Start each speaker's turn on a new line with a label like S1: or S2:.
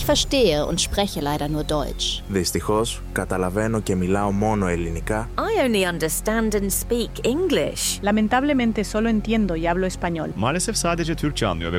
S1: Ich verstehe und spreche leider nur Deutsch.
S2: Δυστυχώς, καταλαβαίνω και μιλάω μόνο ελληνικά.
S3: I only understand and speak English.
S4: Lamentablemente solo entiendo y hablo español.
S5: Maalesef sadece Türkçe anlıyor ve